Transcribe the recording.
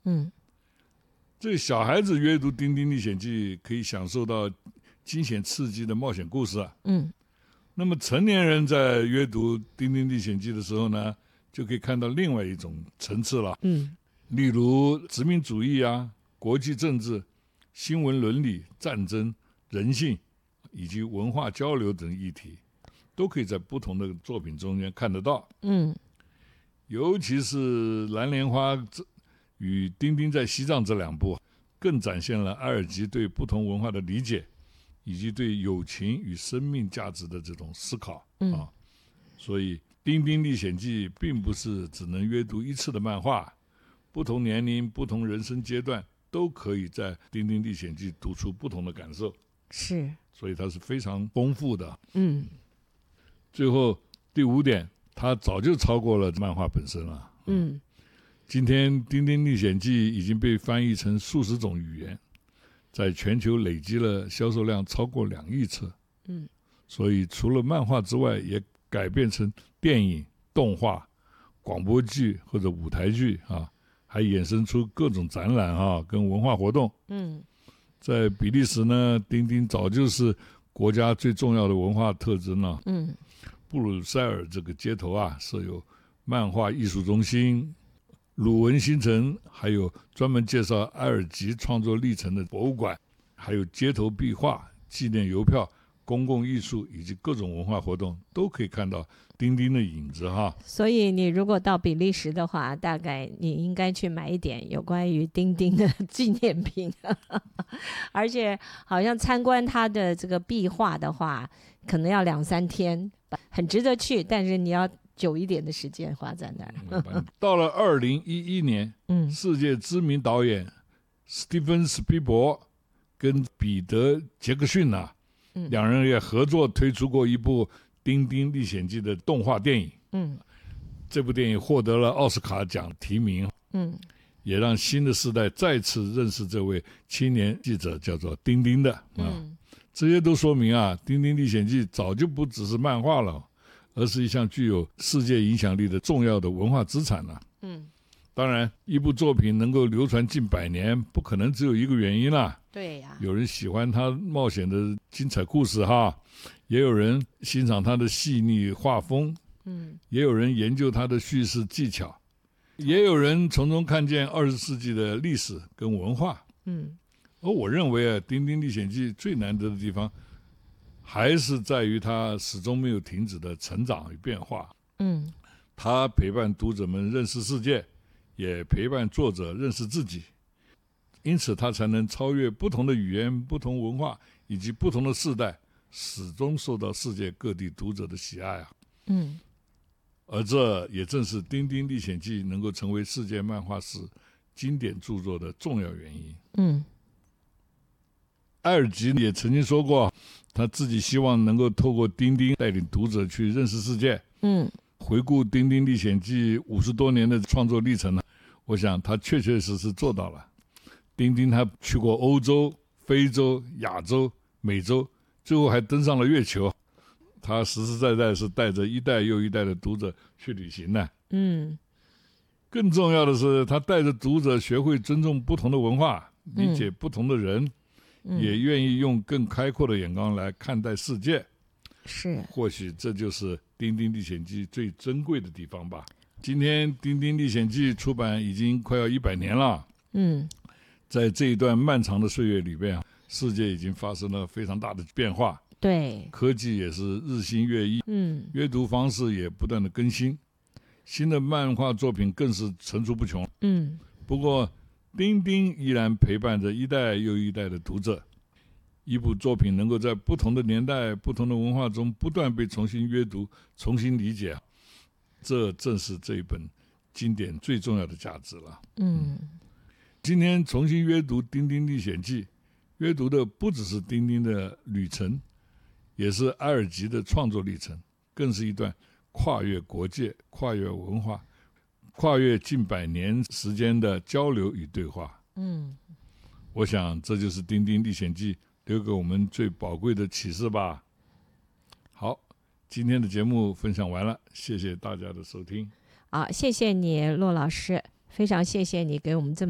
这个小孩子阅读《丁丁历险记》可以享受到惊险刺激的冒险故事啊。那么成年人在阅读《丁丁历险记》的时候呢，就可以看到另外一种层次了。例如殖民主义啊、国际政治、新闻伦理、战争、人性以及文化交流等议题，都可以在不同的作品中间看得到。尤其是《蓝莲花》与《丁丁在西藏》这两部，更展现了埃尔吉对不同文化的理解，以及对友情与生命价值的这种思考。所以《丁丁历险记》并不是只能阅读一次的漫画，不同年龄、不同人生阶段都可以在《丁丁历险记》读出不同的感受。 是， 所以它是非常丰富的。最后第5点，它早就超过了漫画本身了。今天《丁丁历险记》已经被翻译成数十种语言，在全球累积了销售量超过2亿册。所以除了漫画之外，也改编成电影、动画、广播剧或者舞台剧啊，还衍生出各种展览啊，跟文化活动。在比利时呢，丁丁早就是国家最重要的文化特征了。布鲁塞尔这个街头啊，设有漫画艺术中心、鲁文新城，还有专门介绍埃尔吉创作历程的博物馆，还有街头壁画、纪念邮票、公共艺术以及各种文化活动，都可以看到丁丁的影子哈。 所以你如果到比利时的话，大概你应该去买一点有关于丁丁的纪念品而且好像参观他的这个壁画的话，可能要2-3天，很值得去，但是你要久一点的时间花在那儿。 到了2011年，世界知名导演史蒂芬·史皮伯跟彼得·杰克逊啊，两人也合作推出过一部《丁丁历险记》的动画电影。这部电影获得了奥斯卡奖提名。也让新的世代再次认识这位青年记者，叫做丁丁的。这些都说明啊，《丁丁历险记》早就不只是漫画了，而是一项具有世界影响力的重要的文化资产了。当然，一部作品能够流传近100年，不可能只有一个原因啦。 对呀， 有人喜欢他冒险的精彩故事哈，也有人欣赏他的细腻画风，也有人研究他的叙事技巧，也有人从中看见20世纪的历史跟文化。而我认为啊，《丁丁历险记》最难得的地方，还是在于它始终没有停止的成长与变化。它陪伴读者们认识世界，也陪伴作者认识自己，因此它才能超越不同的语言、不同文化以及不同的世代，始终受到世界各地读者的喜爱啊。而这也正是《丁丁历险记》能够成为世界漫画史经典著作的重要原因。埃尔吉也曾经说过，他自己希望能够透过丁丁带领读者去认识世界。回顾《丁丁历险记》50多年的创作历程呢，我想他确确实实做到了。丁丁他去过欧洲、非洲、亚洲、美洲，最后还登上了月球。他实实在在是带着一代又一代的读者去旅行呢。更重要的是，他带着读者学会尊重不同的文化，理解不同的人，也愿意用更开阔的眼光来看待世界。 是， 或许这就是《丁丁历险记》最珍贵的地方吧。今天《丁丁历险记》出版已经快要100年了。在这一段漫长的岁月里边，世界已经发生了非常大的变化。 对， 科技也是日新月异。阅读方式也不断的更新，新的漫画作品更是层出不穷。不过丁丁依然陪伴着一代又一代的读者。一部作品能够在不同的年代、不同的文化中不断被重新阅读、重新理解，这正是这一本经典最重要的价值了。今天重新阅读《丁丁历险记》，阅读的不只是丁丁的旅程，也是埃尔吉的创作历程，更是一段跨越国界、跨越文化、跨越近100年时间的交流与对话。我想这就是《丁丁历险记》留给我们最宝贵的启示吧。好，今天的节目分享完了，谢谢大家的收听。 谢谢你骆老师，非常谢谢你给我们这么